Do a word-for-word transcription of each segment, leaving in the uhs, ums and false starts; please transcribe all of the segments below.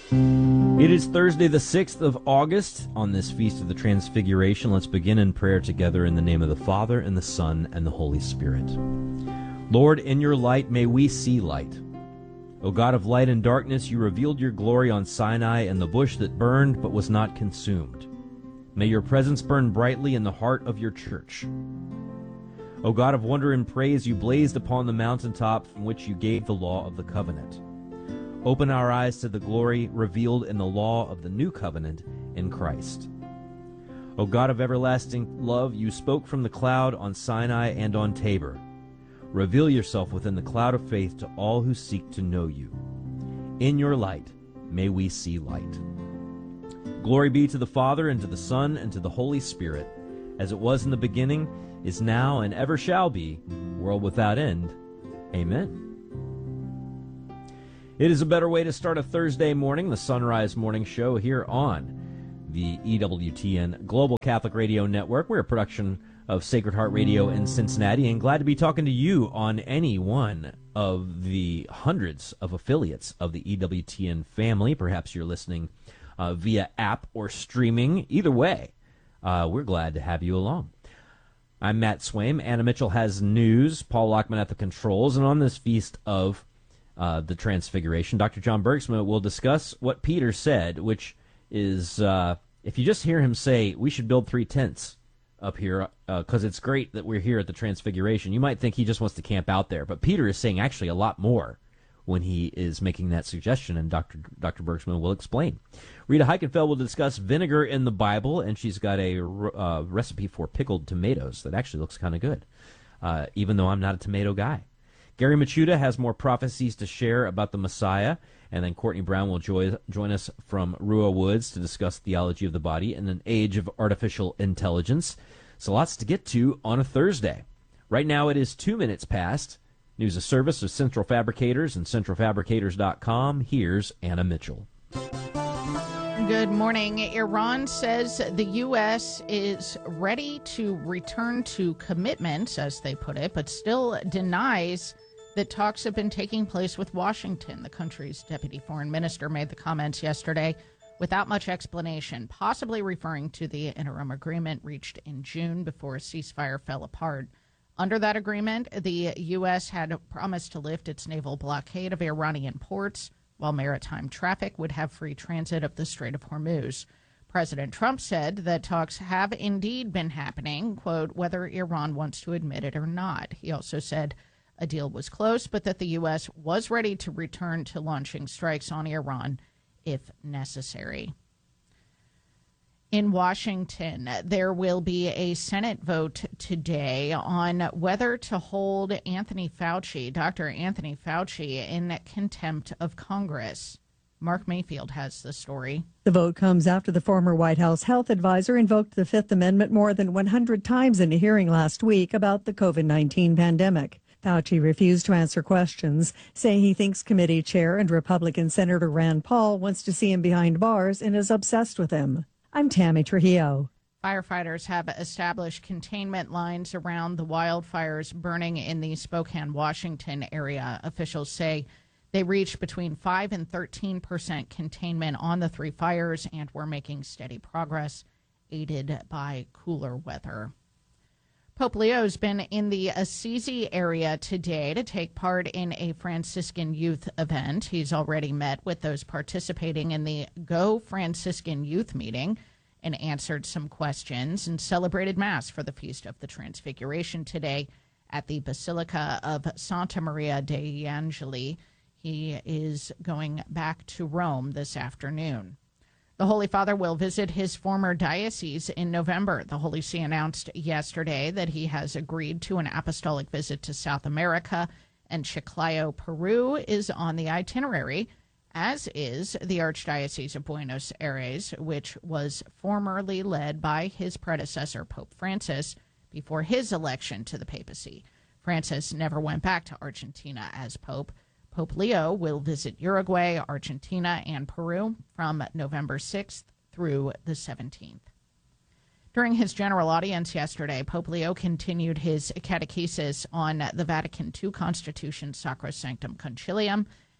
It is Thursday, the sixth of August. On this Feast of the Transfiguration, let's begin in prayer together in the name of the Father, and the Son, and the Holy Spirit. Lord, in your light may we see light. O God of light and darkness, you revealed your glory on Sinai and the bush that burned but was not consumed. May your presence burn brightly in the heart of your church. O God of wonder and praise, you blazed upon the mountaintop from which you gave the law of the covenant. Open our eyes to the glory revealed in the law of the new covenant in Christ. O God of everlasting love, you spoke from the cloud on Sinai and on Tabor. Reveal yourself within the cloud of faith to all who seek to know you. In your light, may we see light. Glory be to the Father, and to the Son, and to the Holy Spirit, as it was in the beginning, is now, and ever shall be, world without end. Amen. It is a better way to start a Thursday morning, the Sunrise Morning Show here on the E W T N Global Catholic Radio Network. We're a production of Sacred Heart Radio in Cincinnati, and glad to be talking to you on any one of the hundreds of affiliates of the E W T N family. Perhaps you're listening uh, via app or streaming. Either way, uh, we're glad to have you along. I'm Matt Swaim. Anna Mitchell has news. Paul Lockman at the controls. And on this Feast of uh, the Transfiguration, Doctor John Bergsma will discuss what Peter said, which is, uh, if you just hear him say, we should build three tents up here, because uh, it's great that we're here at the Transfiguration, you might think he just wants to camp out there. But Peter is saying actually a lot more when he is making that suggestion, and Doctor Doctor Bergsma will explain. Rita Heikenfeld will discuss vinegar in the Bible, and she's got a uh, recipe for pickled tomatoes that actually looks kind of good, uh, even though I'm not a tomato guy. Gary Machuda has more prophecies to share about the Messiah, and then Courtney Brown will join, join us from Rua Woods to discuss theology of the body in an age of artificial intelligence. So lots to get to on a Thursday. Right now it is two minutes past. News of service of Central Fabricators and central fabricators dot com. Here's Anna Mitchell. Good morning. Iran says the U S is ready to return to commitments, as they put it, but still denies that talks have been taking place with Washington. The country's deputy foreign minister made the comments yesterday without much explanation, possibly referring to the interim agreement reached in June before a ceasefire fell apart. Under that agreement, the U S had promised to lift its naval blockade of Iranian ports, while maritime traffic would have free transit of the Strait of Hormuz. President Trump said that talks have indeed been happening, quote, whether Iran wants to admit it or not. He also said a deal was close, but that the U S was ready to return to launching strikes on Iran if necessary. In Washington, there will be a Senate vote today on whether to hold Anthony Fauci, Doctor Anthony Fauci, in contempt of Congress. Mark Mayfield has the story. The vote comes after the former White House health advisor invoked the Fifth Amendment more than one hundred times in a hearing last week about the COVID nineteen pandemic. Fauci refused to answer questions, saying he thinks committee chair and Republican Senator Rand Paul wants to see him behind bars and is obsessed with him. I'm Tammy Trujillo. Firefighters have established containment lines around the wildfires burning in the Spokane, Washington area. Officials say they reached between five and thirteen percent containment on the three fires and were making steady progress, aided by cooler weather. Pope Leo's been in the Assisi area today to take part in a Franciscan youth event. He's already met with those participating in the Go Franciscan Youth Meeting and answered some questions and celebrated Mass for the Feast of the Transfiguration today at the Basilica of Santa Maria degli Angeli. He is going back to Rome this afternoon. The Holy Father will visit his former diocese in November. The Holy See announced yesterday that he has agreed to an apostolic visit to South America, and Chiclayo, Peru is on the itinerary, as is the Archdiocese of Buenos Aires, which was formerly led by his predecessor, Pope Francis, before his election to the papacy. Francis never went back to Argentina as Pope. Pope Leo will visit Uruguay, Argentina, and Peru from November sixth through the seventeenth. During his general audience yesterday, Pope Leo continued his catechesis on the Vatican two Constitution Sacrosanctum Concilium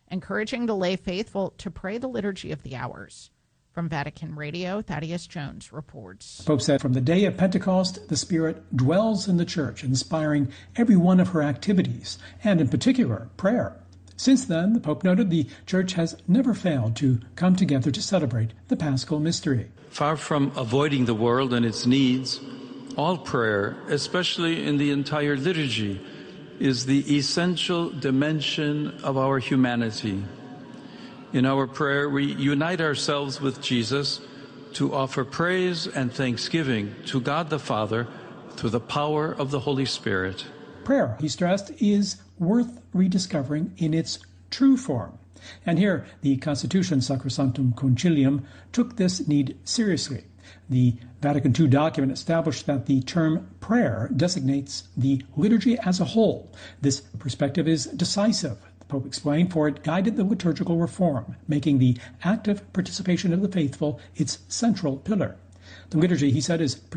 encouraging the lay faithful to pray the Liturgy of the Hours. From Vatican Radio, Thaddeus Jones reports. The Pope said, from the day of Pentecost, the Spirit dwells in the Church, inspiring every one of her activities, and in particular, prayer. Since then, the Pope noted, the Church has never failed to come together to celebrate the Paschal Mystery. Far from avoiding the world and its needs, all prayer, especially in the entire liturgy, is the essential dimension of our humanity. In our prayer, we unite ourselves with Jesus to offer praise and thanksgiving to God the Father through the power of the Holy Spirit. Prayer, he stressed, is worth rediscovering in its true form. And here, the Constitution Sacrosanctum Concilium took this need seriously. The Vatican Two document established that the term prayer designates the liturgy as a whole. This perspective is decisive, the Pope explained, for it guided the liturgical reform, making the active participation of the faithful its central pillar. The liturgy, he said, is